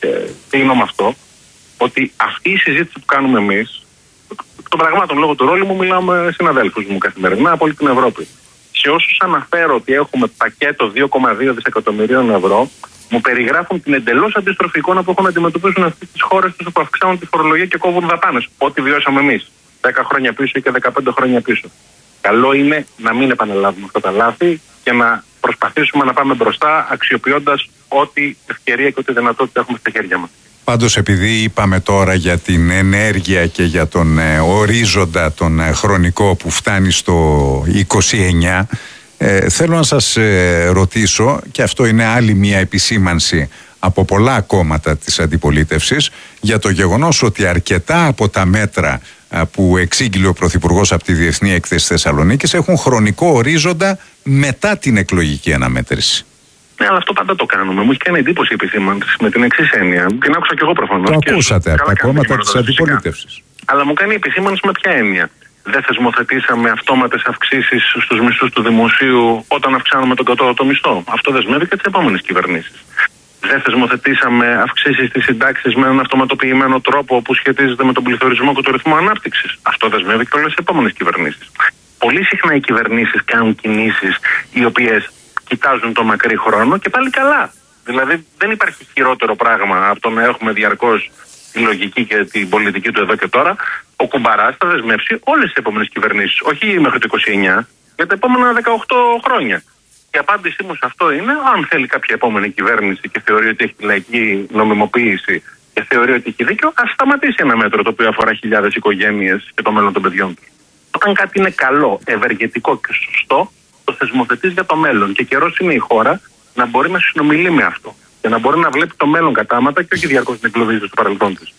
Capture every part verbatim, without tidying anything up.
Και τι εννοώ με αυτό? Ότι αυτή η συζήτηση που κάνουμε εμείς, των πραγμάτων λόγω του ρόλου μου, μιλάω με συναδέλφους μου καθημερινά από όλη την Ευρώπη. Σε όσους αναφέρω ότι έχουμε πακέτο δύο κόμμα δύο δισεκατομμυρίων ευρώ, μου περιγράφουν την εντελώς αντίστροφη εικόνα που έχουν να αντιμετωπίσουν αυτές τις χώρες τους που αυξάνουν τη φορολογία και κόβουν δαπάνες. Ό,τι βιώσαμε εμείς δέκα χρόνια πίσω και δεκαπέντε χρόνια πίσω. Καλό είναι να μην επαναλάβουμε αυτά τα λάθη και να προσπαθήσουμε να πάμε μπροστά αξιοποιώντας ό,τι ευκαιρία και ό,τι δυνατότητα έχουμε στα χέρια μας. Πάντως, επειδή είπαμε τώρα για την ενέργεια και για τον ε, ορίζοντα τον ε, χρονικό που φτάνει στο είκοσι εννιά, ε, θέλω να σας ε, ρωτήσω, και αυτό είναι άλλη μια επισήμανση από πολλά κόμματα της αντιπολίτευσης, για το γεγονός ότι αρκετά από τα μέτρα ε, που εξήγηλε ο Πρωθυπουργός από τη Διεθνή Έκθεση Θεσσαλονίκης έχουν χρονικό ορίζοντα μετά την εκλογική αναμέτρηση. Ναι, αλλά αυτό πάντα το κάνουμε. Μου έχει κάνει εντύπωση η επισήμανση με την εξής έννοια. Την άκουσα και εγώ προφανώς. Το ακούσατε από τα κόμματα της αντιπολίτευσης. Αλλά μου κάνει επισήμανση με ποια έννοια? Δεν θεσμοθετήσαμε αυτόματες αυξήσεις στους μισθούς του δημοσίου όταν αυξάνουμε τον κατώτατο μισθό? Αυτό δεσμεύει και τις επόμενες κυβερνήσεις. Δεν θεσμοθετήσαμε αυξήσεις στις συντάξεις με έναν αυτοματοποιημένο τρόπο που σχετίζεται με τον πληθωρισμό και το ρυθμό ανάπτυξης? Αυτό δεσμεύει και όλες τις επόμενες κυβερνήσεις. Πολύ συχνά οι κυβερνήσεις κάνουν κινήσεις οι οποίες κοιτάζουν το μακρύ χρόνο και πάλι καλά. Δηλαδή δεν υπάρχει χειρότερο πράγμα από το να έχουμε διαρκώς τη λογική και την πολιτική του εδώ και τώρα. Ο Κουμπαράς θα δεσμεύσει όλες τις επόμενες κυβερνήσεις, όχι μέχρι το είκοσι εννιά, για τα επόμενα δεκαοκτώ χρόνια. Η απάντησή μου σε αυτό είναι, αν θέλει κάποια επόμενη κυβέρνηση και θεωρεί ότι έχει τη λαϊκή νομιμοποίηση και θεωρεί ότι έχει δίκιο, ας σταματήσει ένα μέτρο το οποίο αφορά χιλιάδες οικογένειες και το μέλλον των παιδιών του. Όταν κάτι είναι καλό, ευεργετικό και σωστό, το θεσμοθετείς για το μέλλον. Και καιρός είναι η χώρα να μπορεί να συνομιλεί με αυτό και να μπορεί να βλέπει το μέλλον κατάματα και όχι διαρκώς να εγκλωβίζει στο παρελθόν της.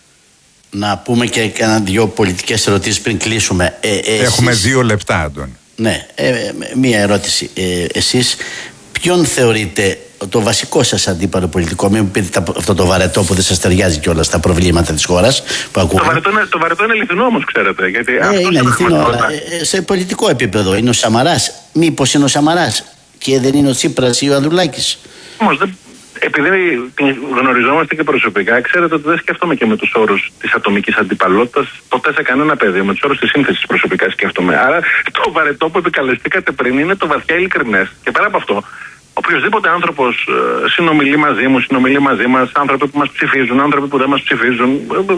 Να πούμε και κάνα δυο πολιτικές ερωτήσεις πριν κλείσουμε. Ε, ε, Έχουμε εσείς... δύο λεπτά, Αντώνη. Ναι, ε, ε, μία ερώτηση. Ε, εσείς ποιον θεωρείτε το βασικό σας αντίπαλο πολιτικό? Μην μου πείτε αυτό το βαρετό που δεν σας ταιριάζει κιόλας στα προβλήματα της χώρας που ακούγαμε. Το βαρετό είναι, το βαρετό είναι αληθινό όμως, ξέρετε. Γιατί ε, αυτό είναι αληθινό, αλλά ε, σε πολιτικό επίπεδο είναι ο Σαμαράς. Μήπως είναι ο Σαμαράς και δεν είναι ο Τσίπρας ή ο Ανδρουλάκης? Όμως δεν. Επειδή γνωριζόμαστε και προσωπικά, ξέρετε ότι δεν σκέφτομαι και με τους όρους της ατομικής αντιπαλότητας ποτέ σε κανένα πεδίο. Με τους όρους της σύνθεσης προσωπικά σκέφτομαι. Άρα το βαρετό που επικαλεστήκατε πριν είναι το βαθιά ειλικρινές. Και πέρα από αυτό, οποιοδήποτε άνθρωπος ε, συνομιλεί μαζί μου, συνομιλεί μαζί μας, άνθρωποι που μας ψηφίζουν, άνθρωποι που δεν μας ψηφίζουν,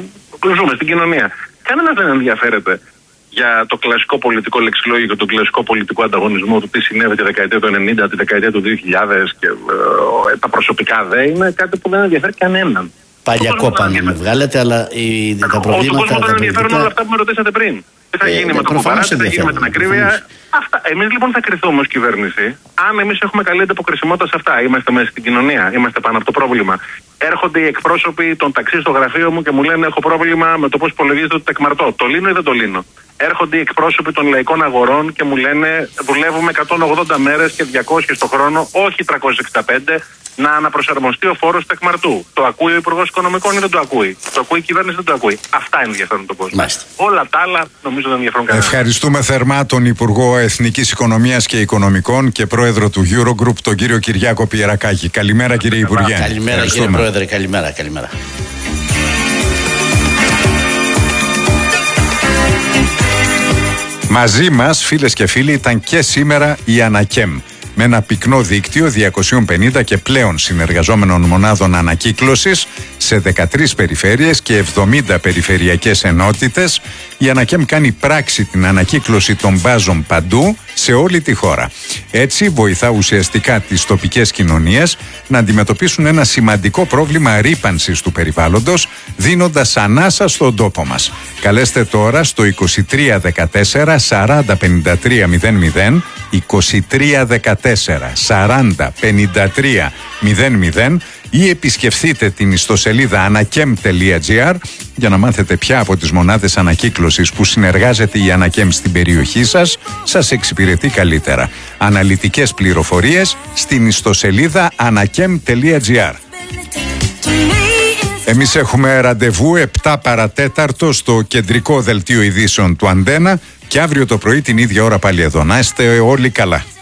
ε, ζούμε στην κοινωνία. Κανένας δεν ενδιαφέρεται για το κλασικό πολιτικό λεξιλόγιο και τον κλασικό πολιτικό ανταγωνισμό του τι συνέβη τη δεκαετία του ενενήντα, τη δεκαετία του δύο χιλιάδες και ε, τα προσωπικά δε είναι κάτι που δεν ενδιαφέρει κανέναν. Παλιακό πάνω με βγάλετε, αλλά οι, τα προβλήματα. Τον κόσμο δεν ενδιαφέρουν όλα αυτά που με ρωτήσατε πριν. Τι θα γίνει ε, με το Κουμπαρά, τι θα γίνει με την ακρίβεια. Εμείς λοιπόν θα κριθούμε ως κυβέρνηση αν εμείς έχουμε καλή ανταποκρισιμότητα σε αυτά. Είμαστε μέσα στην κοινωνία, είμαστε πάνω από το πρόβλημα. Έρχονται οι εκπρόσωποι των ταξί στο γραφείο μου και μου λένε: έχω πρόβλημα με το πώς υπολογίζεται το τεκμαρτό. Το λύνω ή δεν το λύνω? Έρχονται οι εκπρόσωποι των λαϊκών αγορών και μου λένε: δουλεύουμε εκατόν ογδόντα μέρες και διακόσιες το χρόνο, όχι τριακόσιες εξήντα πέντε, να αναπροσαρμοστεί ο φόρος τεκμαρτού. Το ακούει ο Υπουργός Οικονομικών ή δεν το ακούει? Το ακούει η κυβέρνηση ή δεν το ακούει? Αυτά ενδιαφέρουν τον κόσμο. Μάλιστα. Όλα τα άλλα νομίζω δεν ενδιαφέρουν κανένα. Ευχαριστούμε θερμά τον Υπουργό Εθνικής Οικονομίας και Οικονομικών και Πρόεδρο του Eurogroup, τον κύριο Κυριάκο Πιερακάκη. Καλημέρα, κύριε Υπουργέ. Καλημέρα, κύριε Πρόεδρε. Καλημέρα, καλημέρα. Μαζί μας, φίλες και φίλοι, ήταν και σήμερα η Ανακέμ, με ένα πυκνό δίκτυο διακόσιες πενήντα και πλέον συνεργαζόμενων μονάδων ανακύκλωσης σε δεκατρείς περιφέρειες και εβδομήντα περιφερειακές ενότητες. Η Ανακέμ κάνει πράξη την ανακύκλωση των μπάζων παντού σε όλη τη χώρα. Έτσι βοηθά ουσιαστικά τις τοπικές κοινωνίες να αντιμετωπίσουν ένα σημαντικό πρόβλημα ρύπανσης του περιβάλλοντος, δίνοντας ανάσα στον τόπο μας. Καλέστε τώρα στο είκοσι τρία δεκατέσσερα σαράντα πενήντα τρία μηδέν μηδέν, είκοσι τρία δεκατέσσερα σαράντα πενήντα τρία μηδέν μηδέν ή επισκεφθείτε την ιστοσελίδα ανακέμ τελεία τζι άρ για να μάθετε ποια από τις μονάδες ανακύκλωσης που συνεργάζεται η Ανακέμ στην περιοχή σας σας εξυπηρετεί καλύτερα. Αναλυτικές πληροφορίες στην ιστοσελίδα ανακέμ τελεία τζι άρ. Εμείς έχουμε ραντεβού επτά παρατέταρτο στο κεντρικό δελτίο ειδήσεων του Αντένα και αύριο το πρωί την ίδια ώρα πάλι εδώ. Να είστε όλοι καλά.